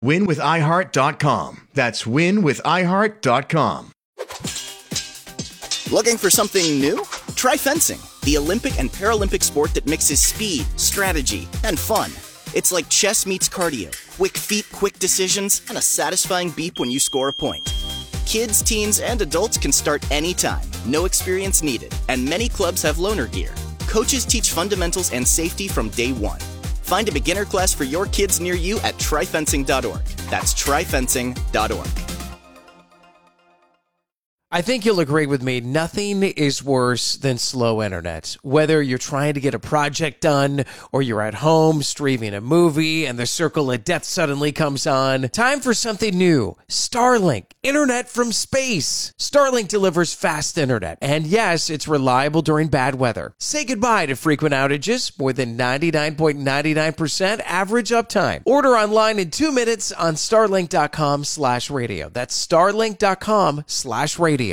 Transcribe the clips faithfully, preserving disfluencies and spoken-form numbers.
win with i heart dot com. That's win with i heart dot com. Looking for something new? Try fencing, the Olympic and Paralympic sport that mixes speed, strategy, and fun. It's like chess meets cardio, quick feet, quick decisions, and a satisfying beep when you score a point. Kids, teens, and adults can start anytime, no experience needed, and many clubs have loaner gear. Coaches teach fundamentals and safety from day one. Find a beginner class for your kids near you at try fencing dot org. That's try fencing dot org. I think you'll agree with me, nothing is worse than slow internet. Whether you're trying to get a project done or you're at home streaming a movie and the circle of death suddenly comes on, time for something new. Starlink, internet from space. Starlink delivers fast internet, and yes, it's reliable during bad weather. Say goodbye to frequent outages, more than ninety-nine point nine nine percent average uptime. Order online in two minutes on starlink dot com slash radio. That's starlink dot com slash radio.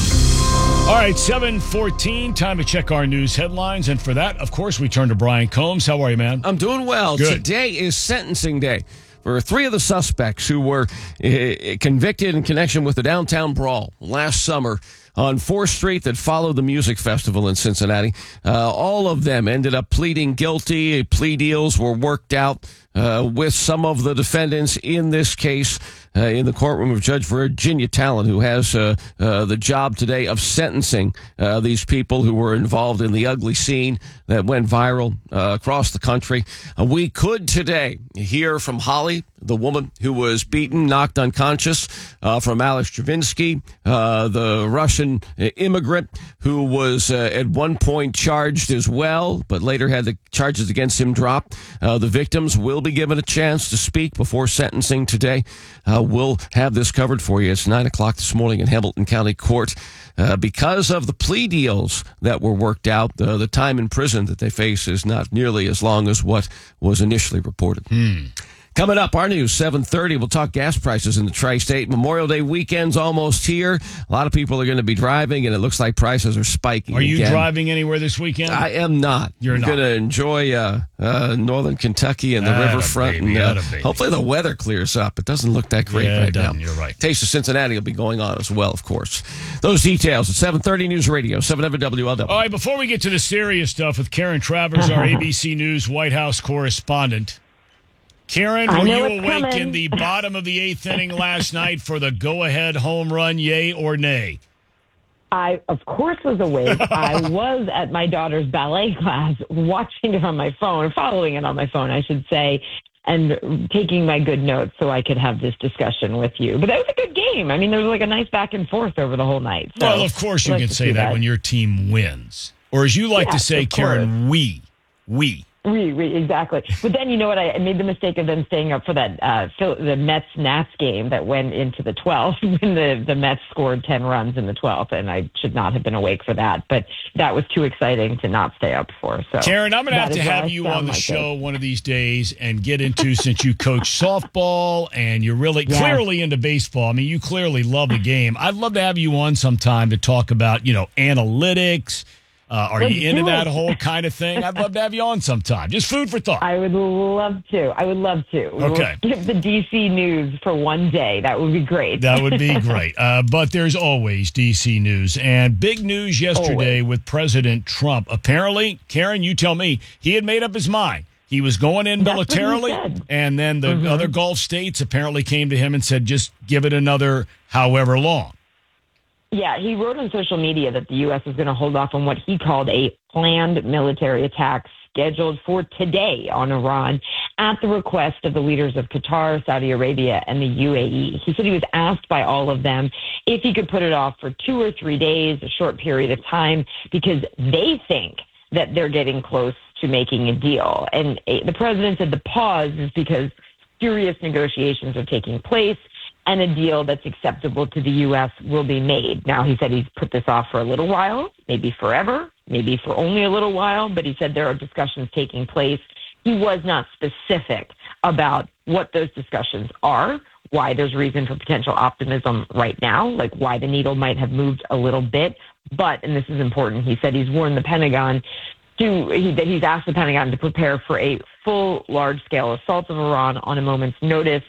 All right, seven fourteen, time to check our news headlines. And for that, of course, we turn to Brian Combs. How are you, man? I'm doing well. Good. Today is sentencing day for three of the suspects who were uh, convicted in connection with the downtown brawl last summer on fourth street that followed the music festival in Cincinnati. Uh, all of them ended up pleading guilty. Plea deals were worked out uh, with some of the defendants in this case uh, in the courtroom of Judge Virginia Talon, who has uh, uh, the job today of sentencing uh, these people who were involved in the ugly scene that went viral uh, across the country. Uh, we could today hear from Holly, the woman who was beaten, knocked unconscious, uh, from Alex Stravinsky, uh, the Russian immigrant who was uh, at one point charged as well, but later had the charges against him dropped. Uh, the victims will be given a chance to speak before sentencing today. Uh, we'll have this covered for you. It's nine o'clock this morning in Hamilton County Court. Uh, because of the plea deals that were worked out, uh, the time in prison that they face is not nearly as long as what was initially reported. Hmm. Coming up, our news, seven thirty, we'll talk gas prices in the tri-state. Memorial Day weekend's almost here. A lot of people are going to be driving, and it looks like prices are spiking Are you again. driving anywhere this weekend? I am not. You're I'm not. going to enjoy uh, uh, northern Kentucky and the Atta riverfront. baby, and, uh, atta baby. hopefully the weather clears up. It doesn't look that great Yeah, it right now. doesn't. You're right. Taste of Cincinnati will be going on as well, of course. Those details at seven thirty News Radio, seven hundred W L W. All right, before we get to the serious stuff with Karen Travers, our A B C News White House correspondent. Karen, I were know you it's awake coming. in the bottom of the eighth inning last night for the go-ahead home run, yay or nay? I, of course, was awake. I was at my daughter's ballet class, watching it on my phone, following it on my phone, I should say, and taking my good notes so I could have this discussion with you. But that was a good game. I mean, there was like a nice back and forth over the whole night. So Well, of course you let's can just say do that when your team wins. Or as you like to Yes, say, of Karen, we, we. We, we, exactly. But then you know what? I made the mistake of then staying up for that uh, Phil, the Mets-Nats game that went into the twelfth when the, the Mets scored ten runs in the twelfth, and I should not have been awake for that. But that was too exciting to not stay up for. So, Karen, I'm going to have that to is why have I you sound on the like show it. one of these days and get into, since you coach softball and you're really Yes. clearly into baseball. I mean, you clearly love the game. I'd love to have you on sometime to talk about, you know, analytics. Uh, are Let's you into do that it. whole kind of thing? I'd love to have you on sometime. Just food for thought. I would love to. I would love to. Okay. We'll skip the D C news for one day. That would be great. That would be great. Uh, but there's always D C news. And big news yesterday Always. with President Trump. Apparently, Karen, you tell me, he had made up his mind. He was going in That's what he militarily, said. and then the Mhm. other Gulf states apparently came to him and said, just give it another however long. Yeah, he wrote on social media that the U S is going to hold off on what he called a planned military attack scheduled for today on Iran at the request of the leaders of Qatar, Saudi Arabia, and the U A E. He said he was asked by all of them if he could put it off for two or three days, a short period of time, because they think that they're getting close to making a deal. And eh, the president said the pause is because serious negotiations are taking place and a deal that's acceptable to the U S will be made. Now, he said he's put this off for a little while, maybe forever, maybe for only a little while, but he said there are discussions taking place. He was not specific about what those discussions are, why there's reason for potential optimism right now, like why the needle might have moved a little bit. But, and this is important, he said he's warned the Pentagon to, he, that he's asked the Pentagon to prepare for a full large-scale assault of Iran on a moment's notice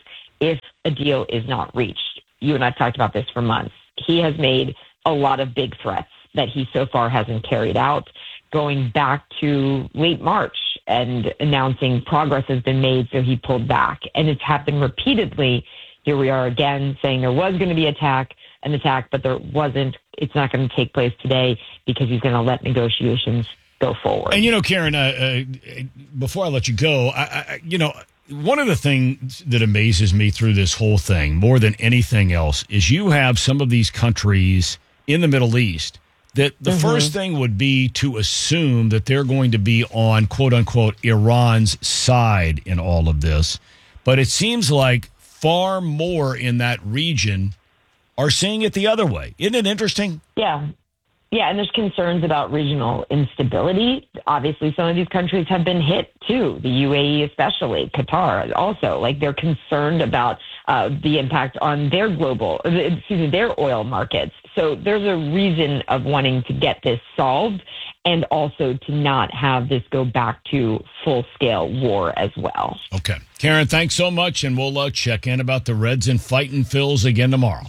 if a deal is not reached. You and I've talked about this for months. He has made a lot of big threats that he so far hasn't carried out, going back to late March and announcing progress has been made, so he pulled back. And it's happened repeatedly. Here we are again saying there was going to be attack, an attack, but there wasn't. It's not going to take place today because he's going to let negotiations go forward. And, you know, Karen, uh, uh, before I let you go, I, I, you know, one of the things that amazes me through this whole thing more than anything else is you have some of these countries in the Middle East that the mm-hmm. first thing would be to assume that they're going to be on, quote unquote, Iran's side in all of this. But it seems like far more in that region are seeing it the other way. Isn't it interesting? Yeah. Yeah, and there's concerns about regional instability. Obviously, some of these countries have been hit, too, the U A E especially, Qatar also. Like, they're concerned about uh, the impact on their global, excuse me, their oil markets. So there's a reason of wanting to get this solved and also to not have this go back to full-scale war as well. Okay. Karen, thanks so much, and we'll uh, check in about the Reds and Fightin' Phils again tomorrow.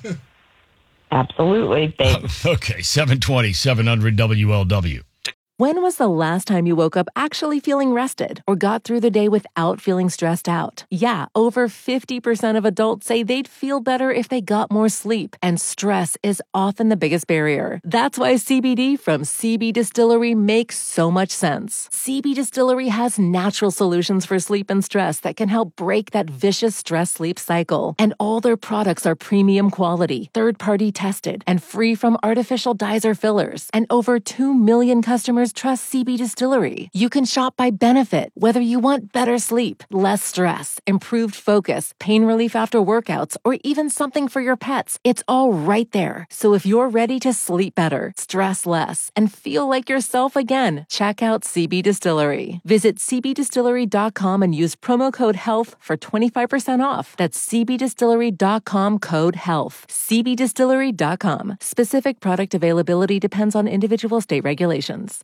Absolutely. Thanks. Okay, seven twenty, seven hundred W L W. When was the last time you woke up actually feeling rested or got through the day without feeling stressed out? Yeah, over fifty percent of adults say they'd feel better if they got more sleep, and stress is often the biggest barrier. That's why C B D from C B Distillery makes so much sense. C B Distillery has natural solutions for sleep and stress that can help break that vicious stress-sleep cycle. And all their products are premium quality, third-party tested, and free from artificial dyes or fillers. And over two million customers trust C B Distillery. You can shop by benefit, whether you want better sleep, less stress, improved focus, pain relief after workouts, or even something for your pets. It's all right there. So if you're ready to sleep better, stress less, and feel like yourself again, check out C B Distillery. Visit c b distillery dot com and use promo code HEALTH for twenty-five percent off. That's c b distillery dot com code HEALTH. c b distillery dot com. Specific product availability depends on individual state regulations.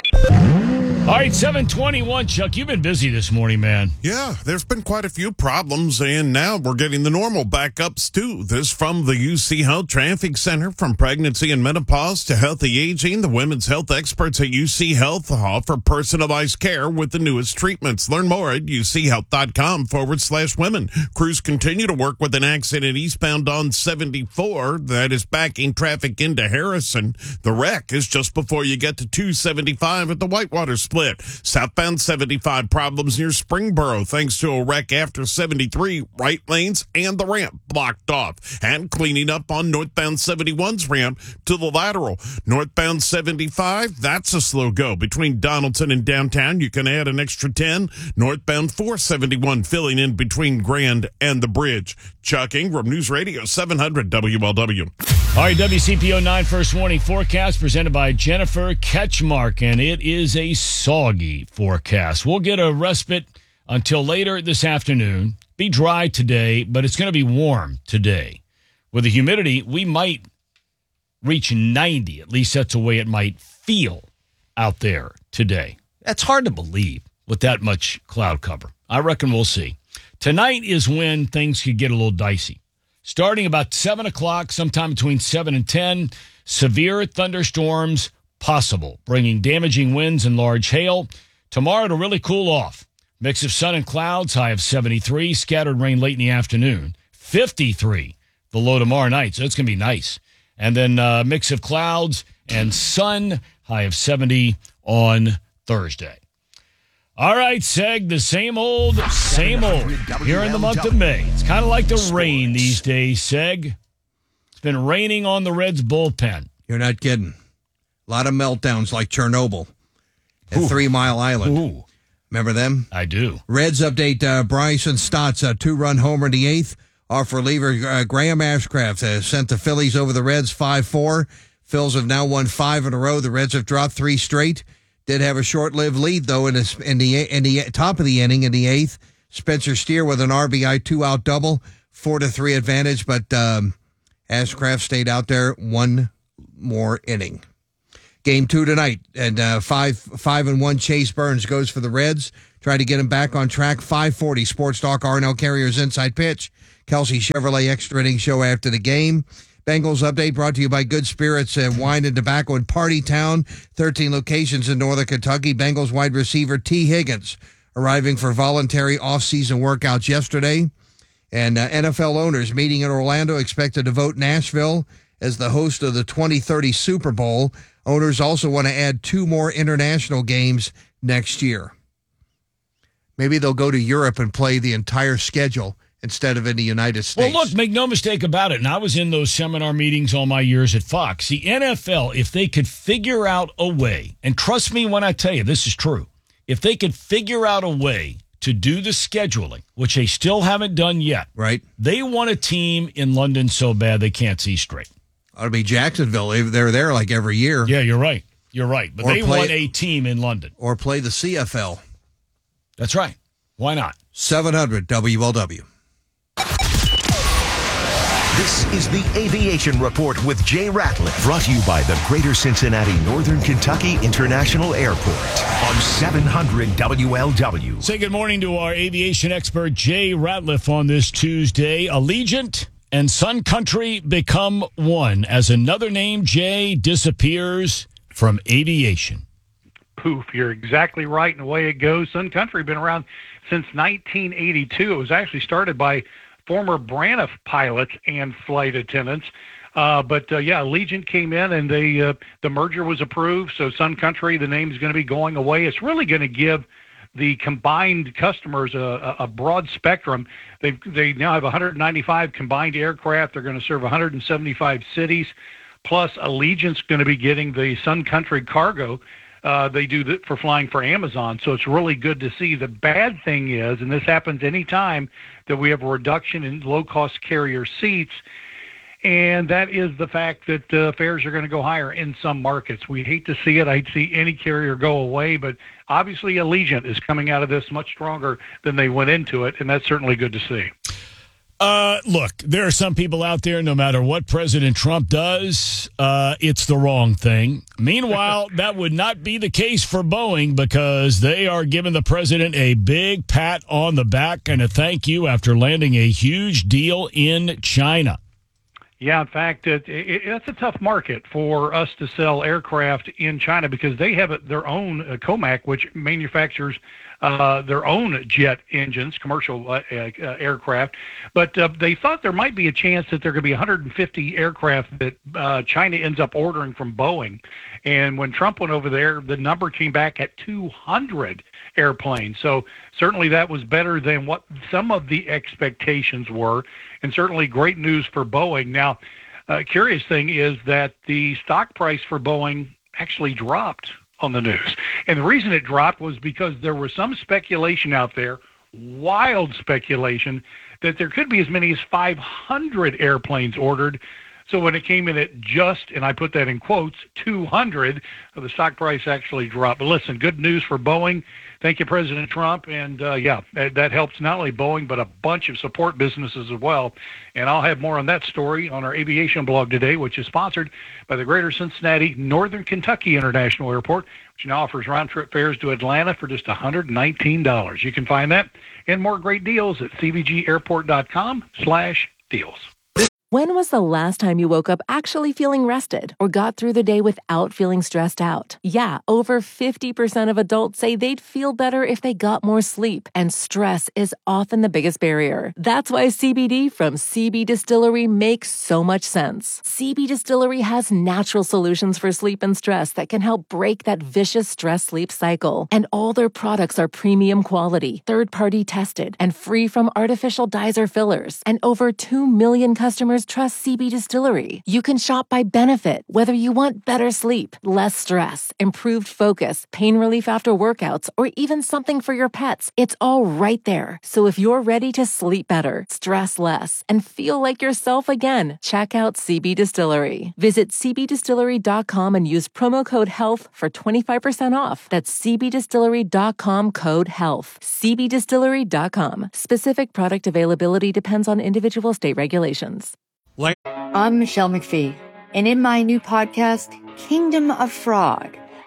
All right, seven twenty-one, Chuck, you've been busy this morning, man. Yeah, there's been quite a few problems, and now we're getting the normal backups, too. This from the U C Health Traffic Center. From pregnancy and menopause to healthy aging, the women's health experts at U C Health offer personalized care with the newest treatments. Learn more at uchealth.com forward slash women. Crews continue to work with an accident eastbound on seventy-four that is backing traffic into Harrison. The wreck is just before you get to two seventy-five at the Whitewater Split. Southbound seventy-five problems near Springboro thanks to a wreck after seventy-three, right lanes and the ramp blocked off. And cleaning up on northbound seventy-one's ramp to the lateral. Northbound seventy-five, that's a slow go. Between Donaldson and downtown, you can add an extra ten. Northbound four seventy-one filling in between Grand and the bridge. Chuck Ingram, News Radio seven hundred W L W. All right, W C P O nine First Warning Forecast presented by Jennifer Ketchmark, and it is a soggy forecast. We'll get a respite until later this afternoon. Be dry today, but it's going to be warm today. With the humidity, we might reach ninety. At least that's the way it might feel out there today. That's hard to believe with that much cloud cover. I reckon we'll see. Tonight is when things could get a little dicey. Starting about seven o'clock, sometime between seven and ten, severe thunderstorms possible, bringing damaging winds and large hail. Tomorrow to really cool off. Mix of sun and clouds, high of seventy-three, scattered rain late in the afternoon. fifty-three, the low tomorrow night, so it's going to be nice. And then uh, mix of clouds and sun, high of seventy on Thursday. All right, Seg, the same old, same old here in the month of May. It's kind of like the rain these days, Seg. It's been raining on the Reds bullpen. You're not kidding. A lot of meltdowns like Chernobyl at Ooh. Three Mile Island. Ooh. Remember them? I do. Reds update uh, Bryson Stott's a two-run homer in the eighth. Off reliever uh, Graham Ashcraft uh, sent the Phillies over the Reds five four. Phils have now won five in a row. The Reds have dropped three straight. Did have a short-lived lead, though, in, a, in, the, in the top of the inning in the eighth. Spencer Steer with an R B I two-out double, four to three advantage, but um, Ashcraft stayed out there one more inning. Game two tonight, and uh, five five and one. Chase Burns goes for the Reds Try to get him back on track. five forty Sports Talk, R and L Carriers Inside Pitch. Kelsey Chevrolet Extra Inning Show after the game. Bengals update brought to you by Good Spirits and Wine and Tobacco in Party Town. thirteen locations in Northern Kentucky. Bengals wide receiver T. Higgins arriving for voluntary off-season workouts yesterday. And uh, N F L owners meeting in Orlando expected to vote Nashville as the host of the twenty thirty Super Bowl. Owners also want to add two more international games next year. Maybe they'll go to Europe and play the entire schedule instead of in the United States. Well, look, make no mistake about it, and I was in those seminar meetings all my years at Fox. The N F L, if they could figure out a way, and trust me when I tell you this is true, if they could figure out a way to do the scheduling, which they still haven't done yet, right? They want a team in London so bad they can't see straight. Ought to be Jacksonville. They're there like every year. Yeah, you're right. You're right. But Or they play- want a team in London. Or play the C F L. That's right. Why not? seven hundred W L W. This is the Aviation Report with Jay Ratliff, brought to you by the Greater Cincinnati Northern Kentucky International Airport on seven hundred W L W. Say good morning to our aviation expert, Jay Ratliff, on this Tuesday. Allegiant and Sun Country become one as another name, Jay, disappears from aviation. Poof, you're exactly right, and away it goes. Sun Country been around since nineteen eighty-two. It was actually started by former Braniff pilots and flight attendants. Uh, but, uh, yeah, Allegiant came in, and they uh, the merger was approved. So Sun Country, the name is going to be going away. It's really going to give the combined customers a, a broad spectrum. They they now have one hundred ninety-five combined aircraft. They're going to serve one hundred seventy-five cities. Plus, Allegiant's going to be getting the Sun Country cargo. Uh, they do that for flying for Amazon, so it's really good to see. The bad thing is, and this happens any time that we have a reduction in low-cost carrier seats, and that is the fact that uh, fares are going to go higher in some markets. We hate to see it. I hate to see any carrier go away, but obviously Allegiant is coming out of this much stronger than they went into it, and that's certainly good to see. Uh, look, there are some people out there, no matter what President Trump does, uh, it's the wrong thing. Meanwhile, that would not be the case for Boeing because they are giving the president a big pat on the back and a thank you after landing a huge deal in China. Yeah, in fact, it, it, it's a tough market for us to sell aircraft in China because they have their own uh, Comac, which manufactures uh, their own jet engines, commercial uh, uh, aircraft. But uh, they thought there might be a chance that there could be one hundred fifty aircraft that uh, China ends up ordering from Boeing. And when Trump went over there, the number came back at two hundred airplanes. So certainly that was better than what some of the expectations were, and certainly great news for Boeing. Now, uh, curious thing is that the stock price for Boeing actually dropped on the news. And the reason it dropped was because there was some speculation out there, wild speculation, that there could be as many as five hundred airplanes ordered. So when it came in at just, and I put that in quotes, two hundred, the stock price actually dropped. But listen, good news for Boeing. Thank you, President Trump. And, uh, yeah, that, that helps not only Boeing, but a bunch of support businesses as well. And I'll have more on that story on our aviation blog today, which is sponsored by the Greater Cincinnati Northern Kentucky International Airport, which now offers round-trip fares to Atlanta for just one hundred nineteen dollars. You can find that and more great deals at c b g airport dot com slash deals. When was the last time you woke up actually feeling rested or got through the day without feeling stressed out? Yeah, over fifty percent of adults say they'd feel better if they got more sleep, and stress is often the biggest barrier. That's why C B D from C B Distillery makes so much sense. C B Distillery has natural solutions for sleep and stress that can help break that vicious stress-sleep cycle. And all their products are premium quality, third-party tested, and free from artificial dyes or fillers. And over two million customers trust C B Distillery. You can shop by benefit, whether you want better sleep, less stress, improved focus, pain relief after workouts, or even something for your pets. It's all right there. So if you're ready to sleep better, stress less, and feel like yourself again, check out C B Distillery. Visit c b distillery dot com and use promo code HEALTH for twenty-five percent off. That's c b distillery dot com code HEALTH. c b distillery dot com. Specific product availability depends on individual state regulations. I'm Michelle McPhee, and in my new podcast, Kingdom of Frog,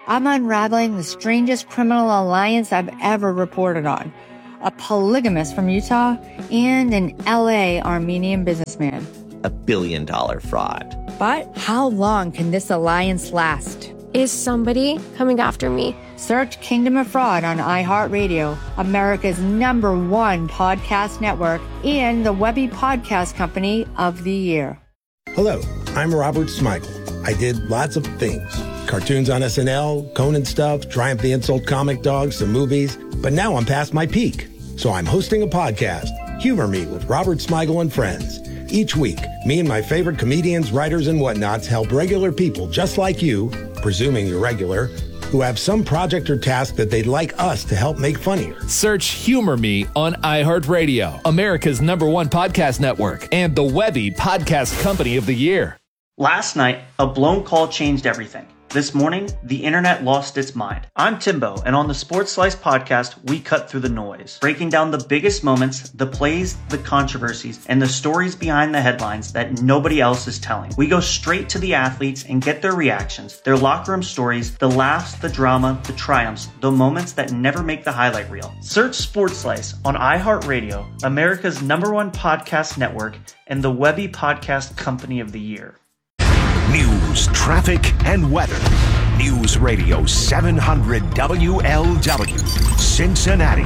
I'm unraveling the strangest criminal alliance I've ever reported on. A polygamist from Utah and an L A Armenian businessman. A billion dollar fraud. But how long can this alliance last? Is somebody coming after me? Search Kingdom of Fraud on iHeartRadio, America's number one podcast network, and the Webby Podcast Company of the Year. Hello, I'm Robert Smigel. I did lots of things. Cartoons on S N L, Conan stuff, Triumph the Insult Comic Dog, some movies. But now I'm past my peak. So I'm hosting a podcast, Humor Me with Robert Smigel and Friends. Each week, me and my favorite comedians, writers, and whatnots help regular people just like you, presuming you're regular, who have some project or task that they'd like us to help make funnier. Search Humor Me on iHeartRadio, America's number one podcast network, and the Webby Podcast Company of the Year. Last night, a blown call changed everything. This morning, the internet lost its mind. I'm Timbo, and on the Sports Slice podcast, we cut through the noise, breaking down the biggest moments, the plays, the controversies, and the stories behind the headlines that nobody else is telling. We go straight to the athletes and get their reactions, their locker room stories, the laughs, the drama, the triumphs, the moments that never make the highlight reel. Search Sports Slice on iHeartRadio, America's number one podcast network, and the Webby Podcast Company of the Year. News, traffic, and weather. News Radio seven hundred W L W, Cincinnati.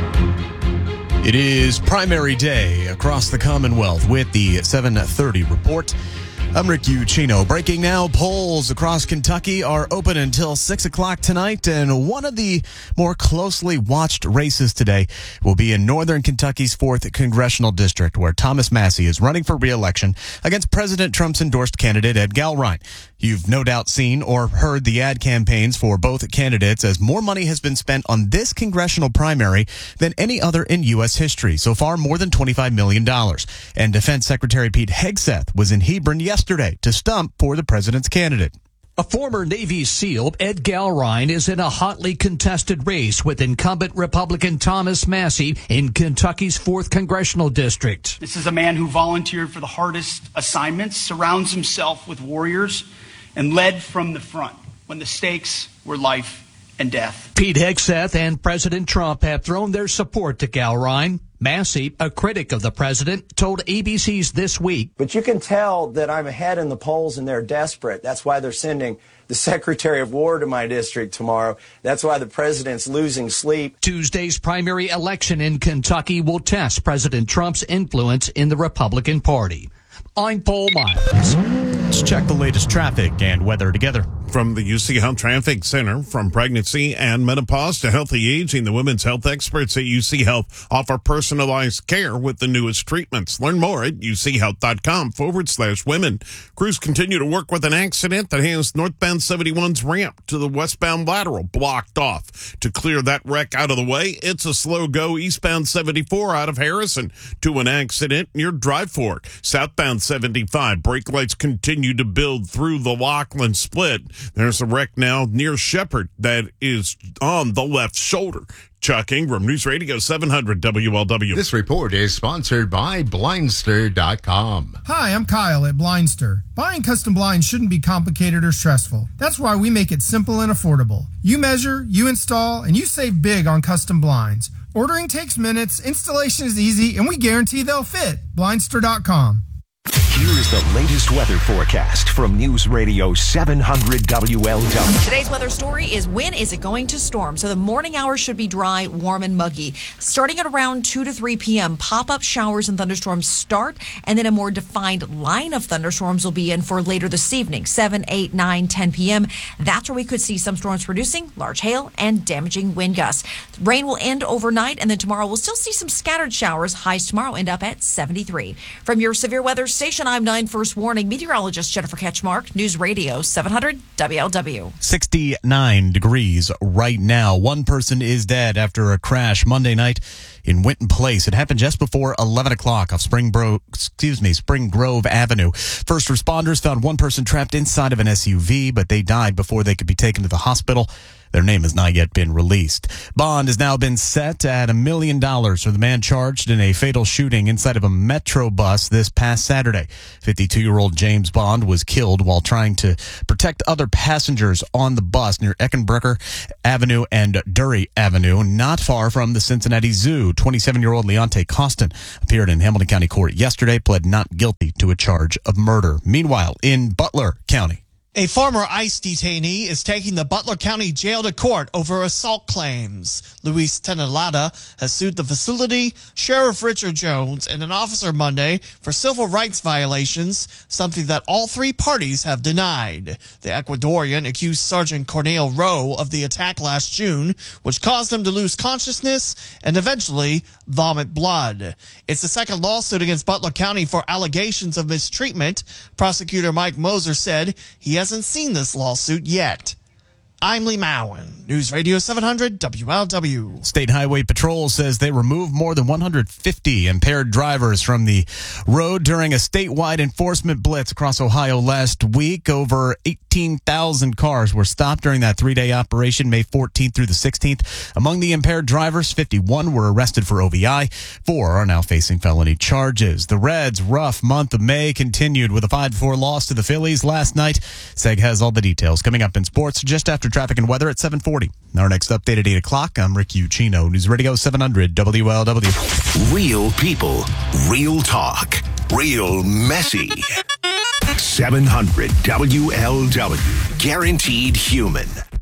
It is primary day across the Commonwealth with the seven thirty report. I'm Rick Ucino. Breaking now, polls across Kentucky are open until six o'clock tonight, and one of the more closely watched races today will be in northern Kentucky's fourth Congressional District, where Thomas Massie is running for re-election against President Trump's endorsed candidate, Ed Gellrein. You've no doubt seen or heard the ad campaigns for both candidates, as more money has been spent on this congressional primary than any other in U S history. So far, more than twenty-five million dollars. And Defense Secretary Pete Hegseth was in Hebron yesterday to stump for the president's candidate. A former Navy SEAL, Ed Gellrein, is in a hotly contested race with incumbent Republican Thomas Massie in Kentucky's fourth Congressional District. This is a man who volunteered for the hardest assignments, surrounds himself with warriors, and led from the front when the stakes were life and death. Pete Hegseth and President Trump have thrown their support to Gellrein. Massie, a critic of the president, told A B C's This Week. But you can tell that I'm ahead in the polls and they're desperate. That's why they're sending the Secretary of War to my district tomorrow. That's why the president's losing sleep. Tuesday's primary election in Kentucky will test President Trump's influence in the Republican Party. I'm Paul Miles. Let's check the latest traffic and weather together. From the U C Health Traffic Center, from pregnancy and menopause to healthy aging, the women's health experts at U C Health offer personalized care with the newest treatments. Learn more at uchealth.com forward slash women. Crews continue to work with an accident that has northbound seventy-one's ramp to the westbound lateral blocked off. To clear that wreck out of the way, it's a slow go eastbound seventy-four out of Harrison to an accident near Drive Fork. Southbound seventy-five, brake lights continue to build through the Laughlin split. There's a wreck now near Shepherd that is on the left shoulder. Chuck Ingram, News Radio seven hundred W L W. This report is sponsored by Blindster dot com. Hi, I'm Kyle at Blindster. Buying custom blinds shouldn't be complicated or stressful. That's why we make it simple and affordable. You measure, you install, and you save big on custom blinds. Ordering takes minutes, installation is easy, and we guarantee they'll fit. Blindster dot com. Here's the latest weather forecast from News Radio seven hundred W L W. Today's weather story is when is it going to storm? So the morning hours should be dry, warm, and muggy. Starting at around two to three p.m., pop-up showers and thunderstorms start, and then a more defined line of thunderstorms will be in for later this evening, seven, eight, nine, ten p.m. That's where we could see some storms producing large hail and damaging wind gusts. Rain will end overnight, and then tomorrow we'll still see some scattered showers. Highs tomorrow end up at seventy-three. From your severe weather station, I'm nine First Warning meteorologist Jennifer Ketchmark, News Radio seven hundred W L W. sixty-nine degrees right now. One person is dead after a crash Monday night in Winton Place. It happened just before eleven o'clock off Spring Bro, excuse me, Spring Grove Avenue. First responders found one person trapped inside of an S U V, but they died before they could be taken to the hospital. Their name has not yet been released. Bond has now been set at a million dollars for the man charged in a fatal shooting inside of a Metro bus this past Saturday. fifty-two-year-old James Bond was killed while trying to protect other passengers on the bus near Eckenbrecker Avenue and Dury Avenue, not far from the Cincinnati Zoo. twenty-seven-year-old Leonte Costin appeared in Hamilton County Court yesterday, pled not guilty to a charge of murder. Meanwhile, in Butler County, a former ICE detainee is taking the Butler County Jail to court over assault claims. Luis Tenelada has sued the facility, Sheriff Richard Jones, and an officer Monday for civil rights violations, something that all three parties have denied. The Ecuadorian accused Sergeant Cornel Rowe of the attack last June, which caused him to lose consciousness and eventually vomit blood. It's the second lawsuit against Butler County for allegations of mistreatment. Prosecutor Mike Moser said he hasn't seen this lawsuit yet. I'm Lee Mowen, News Radio seven hundred W L W. State Highway Patrol says they removed more than one hundred fifty impaired drivers from the road during a statewide enforcement blitz across Ohio last week. Over eighteen thousand cars were stopped during that three-day operation, May fourteenth through the sixteenth. Among the impaired drivers, fifty-one were arrested for O V I. Four are now facing felony charges. The Reds' rough month of May continued with a five to four loss to the Phillies last night. Seg has all the details coming up in sports just after traffic and weather at seven forty. Our next update at eight o'clock. I'm Rick Ucchino, News Radio seven hundred W L W. Real people, real talk, real messy. seven hundred W L W. Guaranteed human.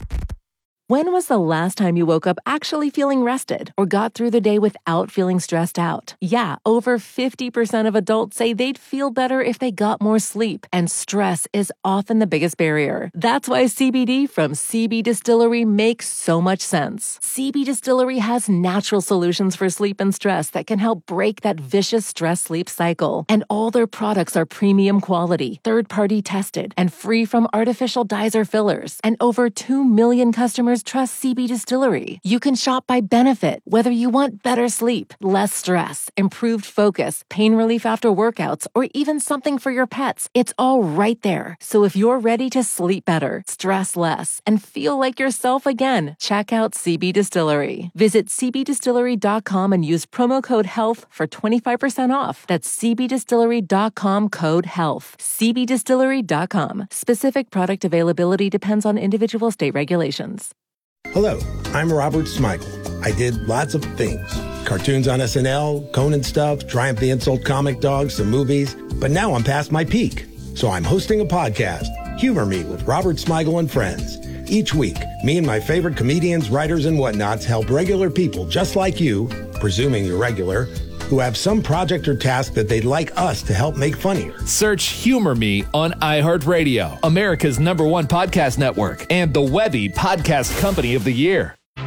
When was the last time you woke up actually feeling rested or got through the day without feeling stressed out? Yeah, over fifty percent of adults say they'd feel better if they got more sleep, and stress is often the biggest barrier. That's why C B D from C B Distillery makes so much sense. C B Distillery has natural solutions for sleep and stress that can help break that vicious stress-sleep cycle. And all their products are premium quality, third-party tested, and free from artificial dyes or fillers. And over two million customers trust C B Distillery. You can shop by benefit, whether you want better sleep, less stress, improved focus, pain relief after workouts, or even something for your pets. It's all right there. So if you're ready to sleep better, stress less, and feel like yourself again, check out C B Distillery. Visit c b distillery dot com and use promo code HEALTH for twenty-five percent off. That's c b distillery dot com code HEALTH. c b distillery dot com. Specific product availability depends on individual state regulations. Hello, I'm Robert Smigel. I did lots of things. Cartoons on S N L, Conan stuff, Triumph the Insult Comic Dog, some movies. But now I'm past my peak. So I'm hosting a podcast, Humor Me with Robert Smigel and Friends. Each week, me and my favorite comedians, writers, and whatnots help regular people just like you, presuming you're regular, who have some project or task that they'd like us to help make funnier. Search Humor Me on iHeartRadio, America's number one podcast network, and the Webby Podcast Company of the Year. All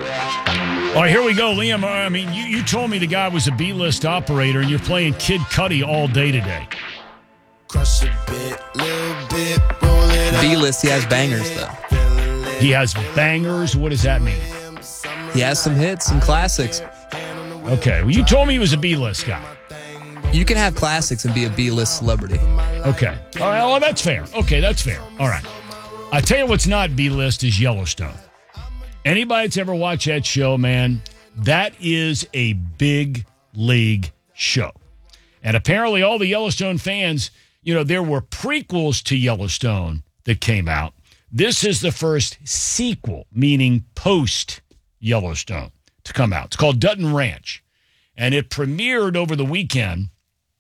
right, here we go, Liam. I mean, you, you told me the guy was a B-list operator, and you're playing Kid Cudi all day today. Crush a bit, little bit, roll it up. B-list, he has bangers, though. He has bangers? What does that mean? He has some hits, some classics. Okay, well, you told me he was a B-list guy. You can have classics and be a B-list celebrity. Okay. All right, well, that's fair. Okay, that's fair. All right. I tell you what's not B-list is Yellowstone. Anybody that's ever watched that show, man, that is a big league show. And apparently all the Yellowstone fans, you know, there were prequels to Yellowstone that came out. This is the first sequel, meaning post-Yellowstone, to come out. It's called Dutton Ranch, and it premiered over the weekend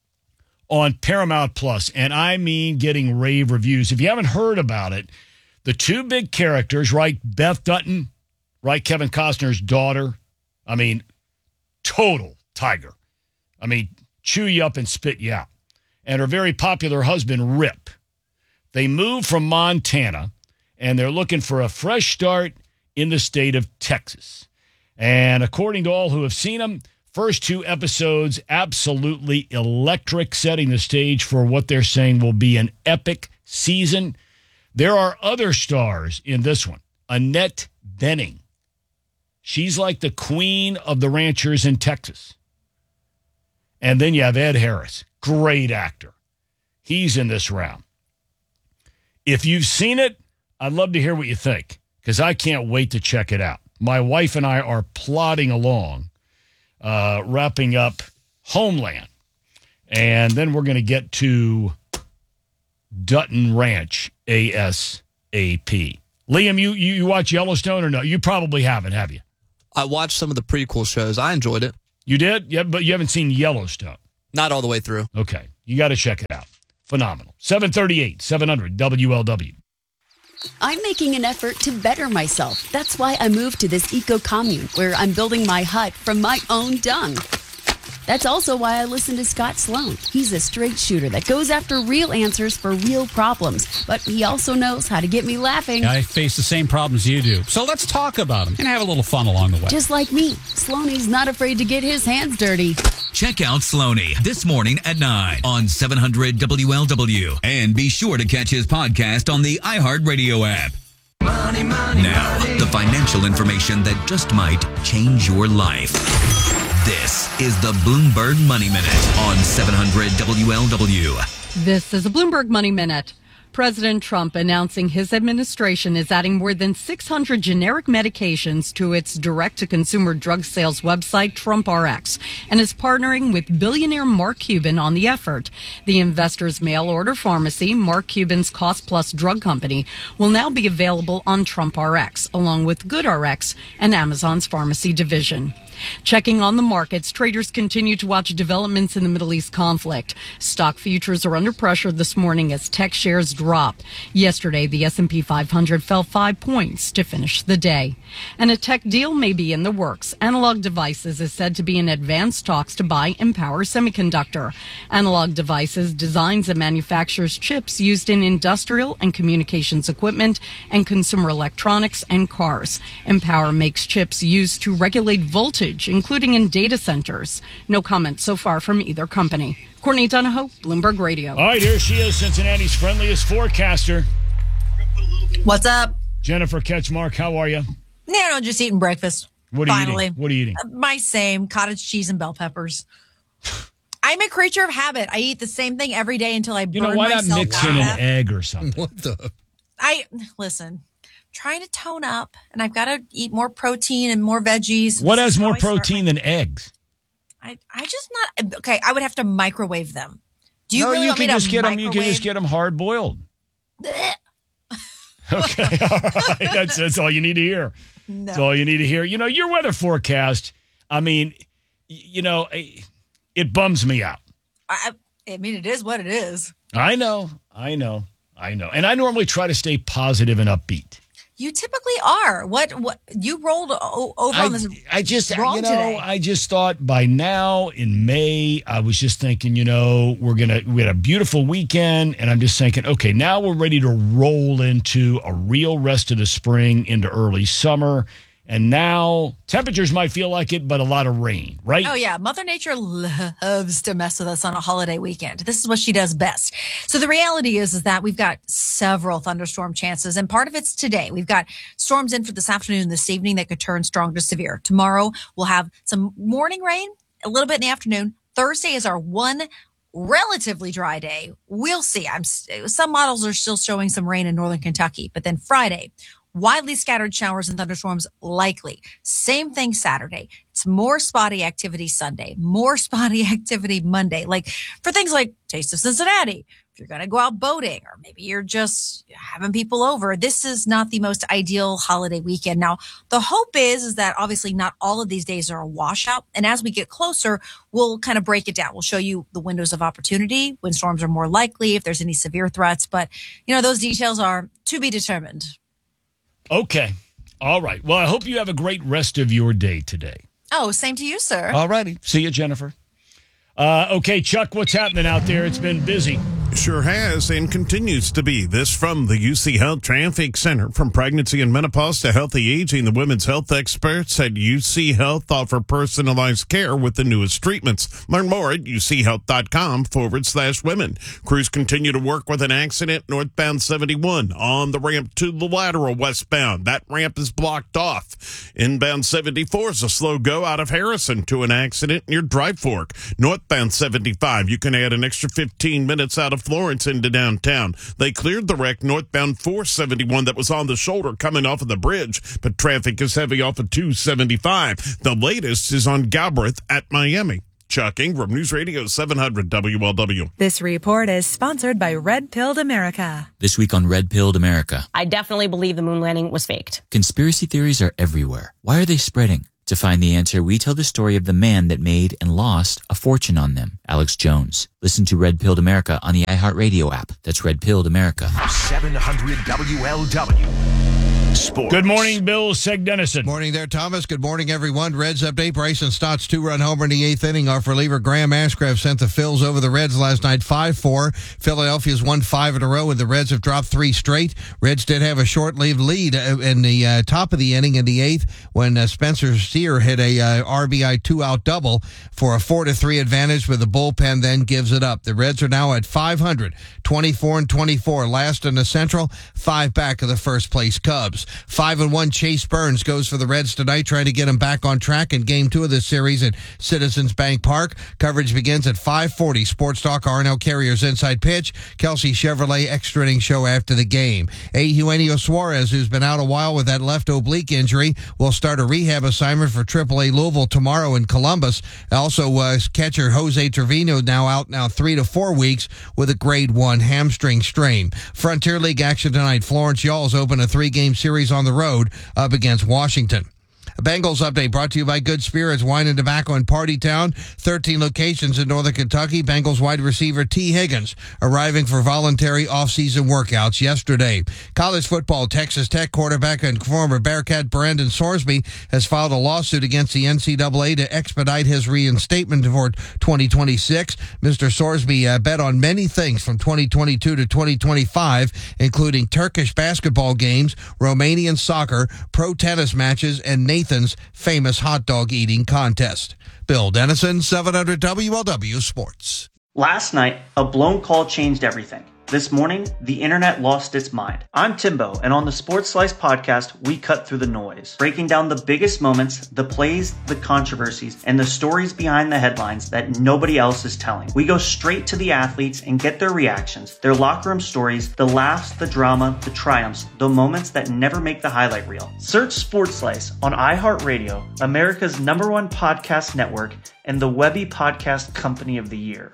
on Paramount Plus, and I mean getting rave reviews. If you haven't heard about it, the two big characters, right, Beth Dutton, right, Kevin Costner's daughter, I mean, total tiger. I mean, chew you up and spit you out. And her very popular husband, Rip. They moved from Montana, and they're looking for a fresh start in the state of Texas. And according to all who have seen them, first two episodes, absolutely electric, setting the stage for what they're saying will be an epic season. There are other stars in this one. Annette Bening. She's like the queen of the ranchers in Texas. And then you have Ed Harris, great actor. He's in this round. If you've seen it, I'd love to hear what you think. because I can't wait to check it out. My wife and I are plodding along, uh, wrapping up Homeland. And then we're going to get to Dutton Ranch ASAP. Liam, you, you you watch Yellowstone or no? You probably haven't, have you? I watched some of the prequel shows. I enjoyed it. You did? Yeah, but you haven't seen Yellowstone. Not all the way through. Okay. You got to check it out. Phenomenal. seven thirty-eight, seven hundred W L W. I'm making an effort to better myself. That's why I moved to this eco-commune where I'm building my hut from my own dung. That's also why I listen to Scott Sloan. He's a straight shooter that goes after real answers for real problems, but he also knows how to get me laughing. I face the same problems you do, so let's talk about them and have a little fun along the way. Just like me, Sloaney's not afraid to get his hands dirty. Check out Sloaney this morning at nine on seven hundred W L W. And be sure to catch his podcast on the iHeartRadio app. Money, money, now, money. The financial information that just might change your life. This is the Bloomberg Money Minute on seven hundred W L W. This is a Bloomberg Money Minute. President Trump announcing his administration is adding more than six hundred generic medications to its direct-to-consumer drug sales website, TrumpRx, and is partnering with billionaire Mark Cuban on the effort. The investor's mail-order pharmacy, Mark Cuban's cost-plus drug company, will now be available on TrumpRx, along with GoodRx and Amazon's pharmacy division. Checking on the markets, traders continue to watch developments in the Middle East conflict. Stock futures are under pressure this morning as tech shares drop. Yesterday, the S and P five hundred fell five points to finish the day. And a tech deal may be in the works. Analog Devices is said to be in advanced talks to buy Empower Semiconductor. Analog Devices designs and manufactures chips used in industrial and communications equipment and consumer electronics and cars. Empower makes chips used to regulate voltage, including in data centers. No comment so far from either company. Courtney Donahoe, Bloomberg Radio. All right, here she is, Cincinnati's friendliest forecaster. What's up? Jennifer Ketchmark, how are you? No, no, just eating breakfast. What are you Finally. eating? What are you eating? Uh, my same, cottage cheese and bell peppers. I'm a creature of habit. I eat the same thing every day until I burn You know, why not myself mix to in an death. egg or something? What the? I, listen, trying to tone up, and I've got to eat more protein and more veggies. What This has is more how I start protein my- than eggs? I, I just not, okay, I would have to microwave them. Do you no, really you want me can to just get them. microwave? You can just get them hard boiled. Blech. Okay, all right. That's that's all you need to hear. No. That's all you need to hear. You know, your weather forecast. I mean, y- you know, it bums me out. I, I mean, it is what it is. I know, I know, I know, and I normally try to stay positive and upbeat. You typically are. What? What? You rolled o- over I, on this. I just, wrong you know, today. I just thought by now in May, I was just thinking, you know, we're gonna we had a beautiful weekend, and I'm just thinking, okay, now we're ready to roll into a real rest of the spring into early summer, and now temperatures might feel like it, but a lot of rain, right? Oh, yeah. Mother Nature loves to mess with us on a holiday weekend. This is what she does best. So the reality is, is that we've got several thunderstorm chances, and part of it's today. We've got storms in for this afternoon and this evening that could turn strong to severe. Tomorrow, we'll have some morning rain, a little bit in the afternoon. Thursday is our one relatively dry day. We'll see. I'm some models are still showing some rain in northern Kentucky, but then Friday, widely scattered showers and thunderstorms likely. Same thing Saturday. It's more spotty activity Sunday, more spotty activity Monday. Like for things like Taste of Cincinnati, if you're going to go out boating or maybe you're just having people over, this is not the most ideal holiday weekend. Now, the hope is, is that obviously not all of these days are a washout. And as we get closer, we'll kind of break it down. We'll show you the windows of opportunity, when storms are more likely, if there's any severe threats. But, you know, those details are to be determined. Okay. All right. Well, I hope you have a great rest of your day today. Oh, same to you, sir. All righty. See you, Jennifer. Uh, okay, Chuck, what's happening out there? It's been busy. Sure has and continues to be. This from the U C Health Traffic Center. From pregnancy and menopause to healthy aging, the women's health experts at U C Health offer personalized care with the newest treatments. Learn more at uchealth.com forward slash women. Crews continue to work with an accident northbound seventy-one on the ramp to the lateral westbound. That ramp is blocked off. Inbound seventy-four is a slow go out of Harrison to an accident near Dry Fork. Northbound seventy-five, you can add an extra fifteen minutes out of of Florence into downtown. They cleared the wreck northbound four seventy-one that was on the shoulder coming off of the bridge, but traffic is heavy off of two seventy-five. The latest is on Galbraith at Miami. Chuck Ingram, News Radio seven hundred W L W. This report is sponsored by Red Pilled America. This week on Red Pilled America. I definitely believe the moon landing was faked. Conspiracy theories are everywhere. Why are they spreading? To find the answer, we tell the story of the man that made and lost a fortune on them, Alex Jones. Listen to Red Pilled America on the iHeartRadio app. That's Red Pilled America. seven hundred W L W. Sports. Good morning, Bill Segdenison. Morning there, Thomas. Good morning, everyone. Reds update. Bryson Stott's two-run homer in the eighth inning off reliever Graham Ashcraft sent the Phils over the Reds last night five four. Philadelphia's won five in a row, and the Reds have dropped three straight. Reds did have a short-lived lead in the uh, top of the inning in the eighth when uh, Spencer Steer hit a uh, R B I two-out double for a four to three advantage, with the bullpen then gives it up. The Reds are now at five hundred, twenty-four and twenty-four, last in the Central, five back of the first-place Cubs. Five and one, Chase Burns goes for the Reds tonight, trying to get him back on track in game two of this series at Citizens Bank Park. Coverage begins at five forty. Sports Talk, R and L Carriers Inside Pitch. Kelsey Chevrolet extra inning show after the game. Eugenio Suarez, who's been out a while with that left oblique injury, will start a rehab assignment for triple A Louisville tomorrow in Columbus. Also, uh, catcher Jose Trevino now out now three to four weeks with a grade one hamstring strain. Frontier League action tonight. Florence Yalls open a three-game series on the road up against Washington. A Bengals update brought to you by Good Spirits Wine and Tobacco in Party Town. thirteen locations in Northern Kentucky. Bengals wide receiver T. Higgins arriving for voluntary off-season workouts yesterday. College football, Texas Tech quarterback and former Bearcat Brandon Sorsby has filed a lawsuit against the N C double A to expedite his reinstatement for twenty twenty-six. Mister Sorsby uh, bet on many things from twenty twenty-two to twenty twenty-five, including Turkish basketball games, Romanian soccer, pro tennis matches, and Nathan's famous hot dog eating contest. Bill Dennison, seven hundred W L W Sports. Last night, a blown call changed everything. This morning, the internet lost its mind. I'm Timbo, and on the Sports Slice podcast, we cut through the noise, breaking down the biggest moments, the plays, the controversies, and the stories behind the headlines that nobody else is telling. We go straight to the athletes and get their reactions, their locker room stories, the laughs, the drama, the triumphs, the moments that never make the highlight reel. Search Sports Slice on iHeartRadio, America's number one podcast network, and the Webby Podcast Company of the Year.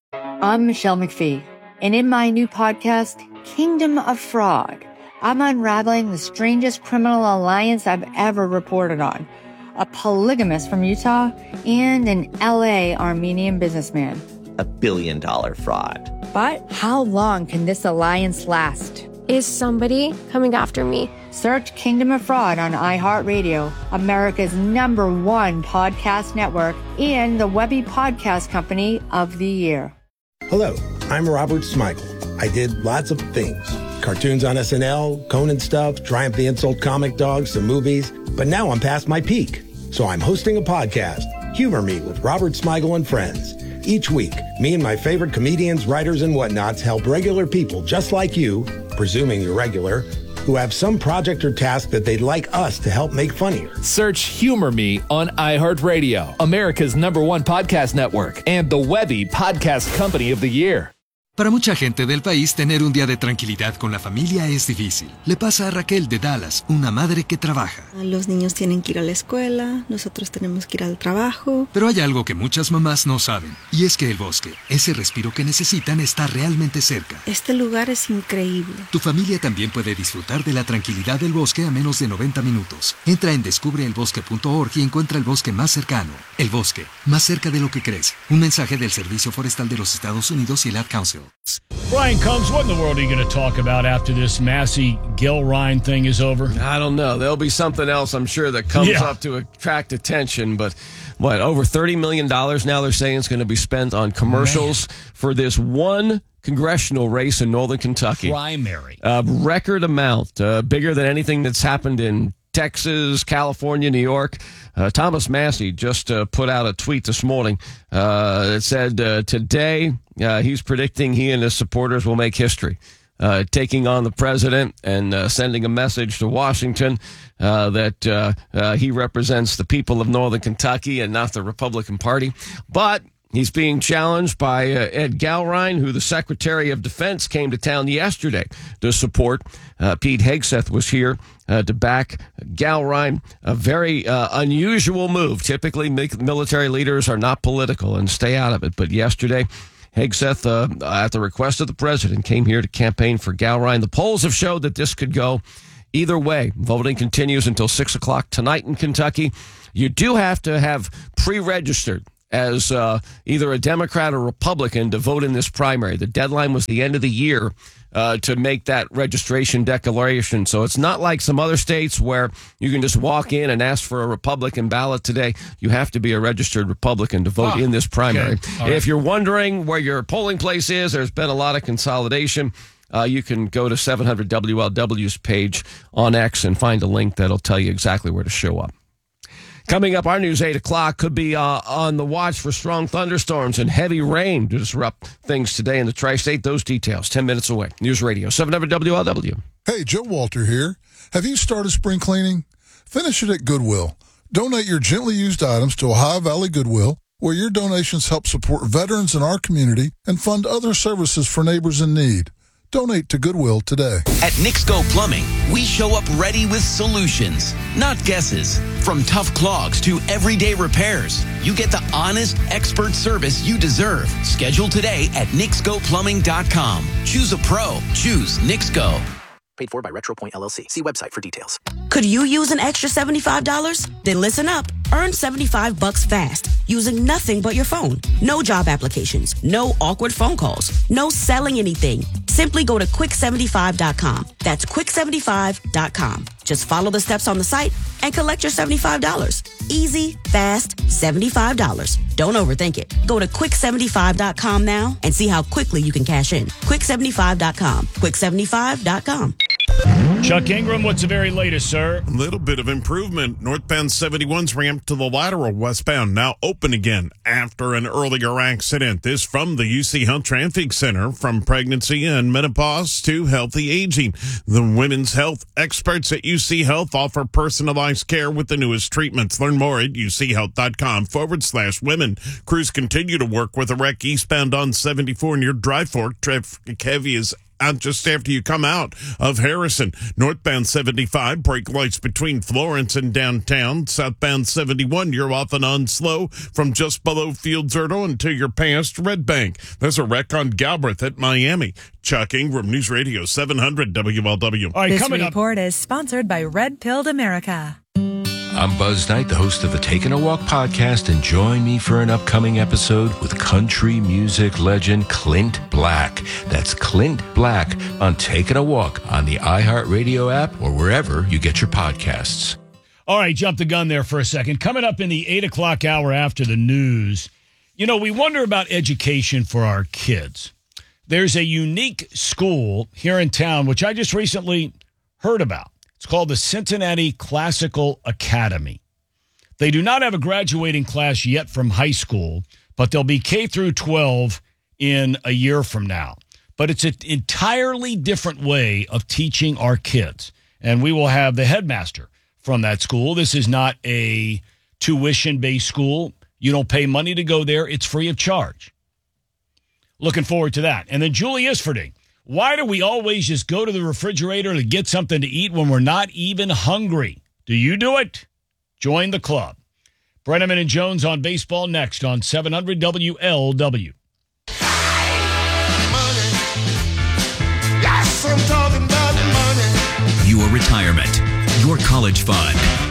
I'm Michelle McPhee. And in my new podcast, Kingdom of Fraud, I'm unraveling the strangest criminal alliance I've ever reported on. A polygamist from Utah and an L A Armenian businessman. A billion dollar fraud. But how long can this alliance last? Is somebody coming after me? Search Kingdom of Fraud on iHeartRadio, America's number one podcast network, and the Webby Podcast Company of the Year. Hello, I'm Robert Smigel. I did lots of things. Cartoons on S N L, Conan stuff, Triumph the Insult comic dogs, some movies. But now I'm past my peak. So I'm hosting a podcast, Humor Me with Robert Smigel and Friends. Each week, me and my favorite comedians, writers, and whatnots help regular people just like you, presuming you're regular, who have some project or task that they'd like us to help make funnier. Search Humor Me on iHeartRadio, America's number one podcast network, and the Webby Podcast Company of the Year. Para mucha gente del país, tener un día de tranquilidad con la familia es difícil. Le pasa a Raquel de Dallas, una madre que trabaja. Los niños tienen que ir a la escuela, nosotros tenemos que ir al trabajo. Pero hay algo que muchas mamás no saben, y es que el bosque, ese respiro que necesitan, está realmente cerca. Este lugar es increíble. Tu familia también puede disfrutar de la tranquilidad del bosque a menos de noventa minutos. Entra en descubre el bosque punto org y encuentra el bosque más cercano. El bosque, más cerca de lo que crees. Un mensaje del Servicio Forestal de los Estados Unidos y el Ad Council. Brian Combs, what in the world are you going to talk about after this Massey Gilrine thing is over? I don't know. There'll be something else, I'm sure, that comes yeah. up to attract attention. But what, over thirty million dollars now they're saying is going to be spent on commercials Man. for this one congressional race in Northern Kentucky. Primary. A record amount, uh, bigger than anything that's happened in Texas, California, New York. Uh, Thomas Massey just uh, put out a tweet this morning uh, that said uh, today uh, he's predicting he and his supporters will make history, uh, taking on the president and uh, sending a message to Washington uh, that uh, uh, he represents the people of Northern Kentucky and not the Republican Party. But He's being challenged by uh, Ed Galrein, who the Secretary of Defense came to town yesterday to support. Uh, Pete Hegseth was here uh, to back Galrein. A very uh, unusual move. Typically, military leaders are not political and stay out of it. But yesterday, Hegseth, uh, at the request of the president, came here to campaign for Galrein. The polls have showed that this could go either way. Voting continues until six o'clock tonight in Kentucky. You do have to have pre-registered as uh, either a Democrat or Republican to vote in this primary. The deadline was the end of the year uh, to make that registration declaration. So it's not like some other states where you can just walk in and ask for a Republican ballot today. You have to be a registered Republican to vote oh, in this primary. Okay. Right. If you're wondering where your polling place is, there's been a lot of consolidation. Uh, you can go to seven hundred W L W's page on X and find a link that'll tell you exactly where to show up. Coming up, our news eight o'clock could be uh, on the watch for strong thunderstorms and heavy rain to disrupt things today in the tri-state. Those details ten minutes away. News Radio seven hundred W L W. Hey, Joe Walter here. Have you started spring cleaning? Finish it at Goodwill. Donate your gently used items to Ohio Valley Goodwill, where your donations help support veterans in our community and fund other services for neighbors in need. Donate to Goodwill today. At Nixco Plumbing, we show up ready with solutions, not guesses. From tough clogs to everyday repairs, you get the honest, expert service you deserve. Schedule today at nixco plumbing dot com. Choose a pro. Choose Nixco. Paid for by RetroPoint L L C. See website for details. Could you use an extra seventy-five dollars? Then listen up. Earn seventy-five bucks fast using nothing but your phone. No job applications, no awkward phone calls, no selling anything. Simply go to quick seventy-five dot com. That's quick seventy-five dot com. Just follow the steps on the site and collect your seventy-five dollars. Easy, fast, seventy-five dollars. Don't overthink it. Go to quick seventy-five dot com now and see how quickly you can cash in. quick seventy-five dot com. quick seventy-five dot com. Chuck Ingram, what's the very latest, sir? A little bit of improvement. Northbound seventy-one's ramp to the lateral westbound now open again after an earlier accident. This from the U C Health Traffic Center. From pregnancy and menopause to healthy aging, the women's health experts at U C Health offer personalized care with the newest treatments. Learn more at uchealth.com forward slash women. Crews continue to work with a wreck eastbound on seventy-four near Dry Fork. Traffic heavy is out just after you come out of Harrison. Northbound seventy-five, brake lights between Florence and downtown. Southbound seventy-one, you're off and on slow from just below Fields Erdo until you're past Red Bank. There's a wreck on Galbraith at Miami. Chuck Ingram, News Radio seven hundred W L W. All right, this coming report up. is sponsored by Red Pilled America. I'm Buzz Knight, the host of the Taking a Walk podcast, and join me for an upcoming episode with country music legend Clint Black. That's Clint Black on Taking a Walk on the iHeartRadio app or wherever you get your podcasts. All right, jump the gun there for a second. Coming up in the eight o'clock hour after the news, you know, we wonder about education for our kids. There's a unique school here in town, which I just recently heard about. It's called the Cincinnati Classical Academy. They do not have a graduating class yet from high school, but they'll be K through twelve in a year from now. But it's an entirely different way of teaching our kids. And we will have the headmaster from that school. This is not a tuition-based school. You don't pay money to go there. It's free of charge. Looking forward to that. And then Julie Isfording. Why do we always just go to the refrigerator to get something to eat when we're not even hungry? Do you do it? Join the club. Brenneman and Jones on baseball next on seven hundred W L W. Your retirement, your college fund.